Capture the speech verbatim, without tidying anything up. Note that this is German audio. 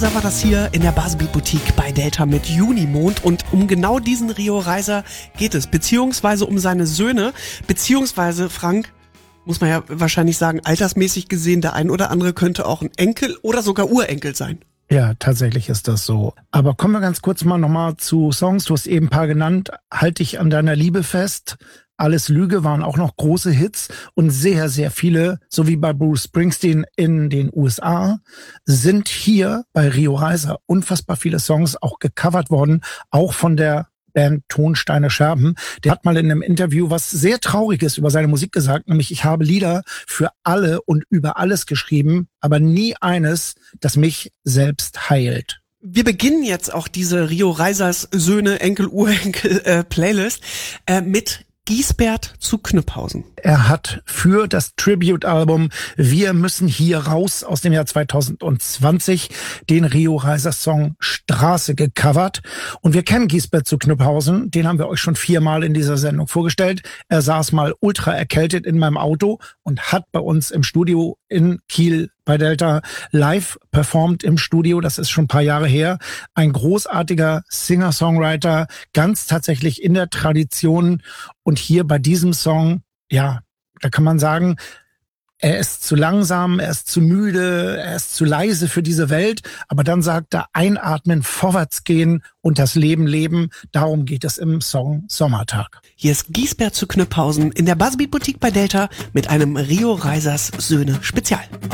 Da war das hier in der Buzzbeat Boutique bei Delta mit Junimond und um genau diesen Rio Reiser geht es, beziehungsweise um seine Söhne, beziehungsweise Frank, muss man ja wahrscheinlich sagen, altersmäßig gesehen, der ein oder andere könnte auch ein Enkel oder sogar Urenkel sein. Ja, tatsächlich ist das so. Aber kommen wir ganz kurz mal nochmal zu Songs. Du hast eben ein paar genannt. Halt dich an deiner Liebe fest. Alles Lüge waren auch noch große Hits und sehr, sehr viele, so wie bei Bruce Springsteen in den U S A, sind hier bei Rio Reiser unfassbar viele Songs auch gecovert worden, auch von der Band Tonsteine Scherben. Der hat mal in einem Interview was sehr Trauriges über seine Musik gesagt, nämlich ich habe Lieder für alle und über alles geschrieben, aber nie eines, das mich selbst heilt. Wir beginnen jetzt auch diese Rio Reisers Söhne, Enkel, Urenkel äh, Playlist äh, mit Giesbert zu Knüpphausen. Er hat für das Tribute-Album Wir müssen hier raus aus dem Jahr zweitausendzwanzig den Rio Reiser Song Straße gecovert. Und wir kennen Giesbert zu Knüpphausen, den haben wir euch schon viermal in dieser Sendung vorgestellt. Er saß mal ultra erkältet in meinem Auto und hat bei uns im Studio in Kiel bei Delta live performt im Studio. Das ist schon ein paar Jahre her. Ein großartiger Singer-Songwriter, ganz tatsächlich in der Tradition. Und hier bei diesem Song, ja, da kann man sagen, er ist zu langsam, er ist zu müde, er ist zu leise für diese Welt. Aber dann sagt er, einatmen, vorwärts gehen und das Leben leben. Darum geht es im Song Sommertag. Hier ist Giesbert zu Knüpphausen in der Buzzbeat Boutique bei Delta mit einem Rio Reisers Söhne Spezial.